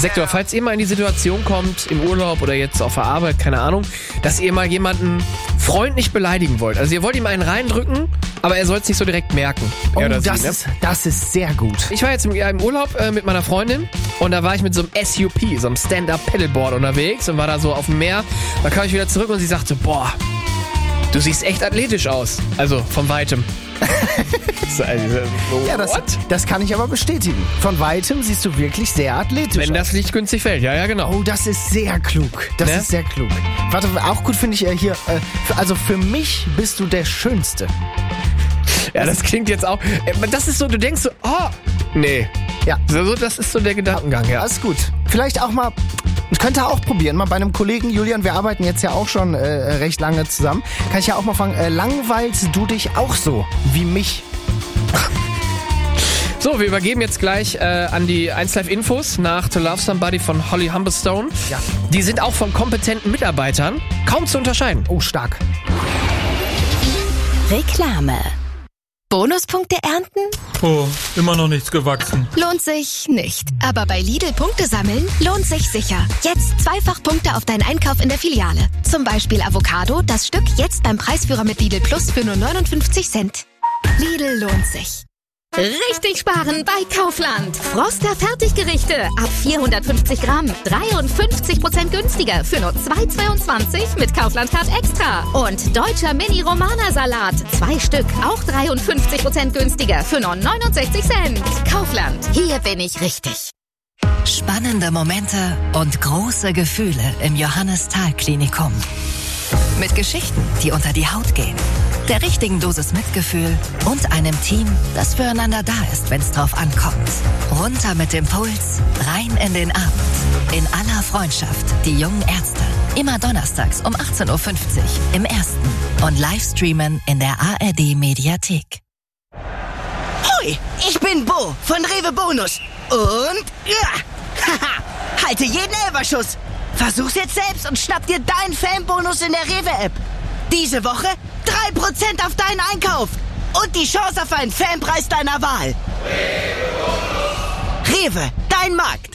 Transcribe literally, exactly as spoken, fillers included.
Sektor, falls ihr mal in die Situation kommt, im Urlaub oder jetzt auf der Arbeit, keine Ahnung, dass ihr mal jemanden freundlich beleidigen wollt. Also ihr wollt ihm einen reindrücken, aber er soll es nicht so direkt merken. Oh, Er oder sie, das, ne? ist, das ist sehr gut. Ich war jetzt im, ja, im Urlaub äh, mit meiner Freundin und da war ich mit so einem S U P, so einem Stand-Up-Paddleboard unterwegs und war da so auf dem Meer. Da kam ich wieder zurück und sie sagte, boah, du siehst echt athletisch aus. Also von weitem. Ja, das, das kann ich aber bestätigen. Von weitem siehst du wirklich sehr athletisch Wenn das Licht günstig fällt, ja, ja, genau. Oh, das ist sehr klug. Das Ne? ist sehr klug. Warte, auch gut finde ich äh, hier, äh, für, also für mich bist du der Schönste. Ja, das klingt jetzt auch, äh, das ist so, du denkst so, oh, nee. Ja. So, das ist so der Gedankengang, ja. Alles gut. Vielleicht auch mal, ich könnte auch probieren, mal bei einem Kollegen, Julian, wir arbeiten jetzt ja auch schon äh, recht lange zusammen, kann ich ja auch mal fragen, äh, langweilst du dich auch so wie mich? So, wir übergeben jetzt gleich äh, an die eins Live Infos nach To Love Somebody von Holly Humberstone. Ja. Die sind auch von kompetenten Mitarbeitern kaum zu unterscheiden. Oh, stark. Reklame. Bonuspunkte ernten? Oh, immer noch nichts gewachsen. Lohnt sich nicht. Aber bei Lidl Punkte sammeln lohnt sich sicher. Jetzt zweifach Punkte auf deinen Einkauf in der Filiale. Zum Beispiel Avocado, das Stück jetzt beim Preisführer mit Lidl Plus für nur neunundfünfzig Cent. Lidl lohnt sich. Richtig sparen bei Kaufland. Froster Fertiggerichte ab vierhundertfünfzig Gramm. dreiundfünfzig Prozent günstiger für nur zwei Euro zweiundzwanzig mit Kaufland Card Extra. Und deutscher Mini-Romana-Salat. Zwei Stück, auch dreiundfünfzig Prozent günstiger für nur neunundsechzig Cent. Kaufland, hier bin ich richtig. Spannende Momente und große Gefühle im Johannes-Thal-Klinikum. Mit Geschichten, die unter die Haut gehen. Der richtigen Dosis Mitgefühl und einem Team, das füreinander da ist, wenn es drauf ankommt. Runter mit dem Puls, rein in den Abend. In aller Freundschaft, die jungen Ärzte. Immer donnerstags um achtzehn Uhr fünfzig im Ersten und Livestreamen in der A R D-Mediathek. Hoi, ich bin Bo von Rewe Bonus. Und ja, haha, halte jeden Elferschuss. Versuch's jetzt selbst und schnapp dir deinen Fanbonus in der Rewe-App. Diese Woche drei Prozent auf deinen Einkauf und die Chance auf einen Fanpreis deiner Wahl. Rewe, dein Markt.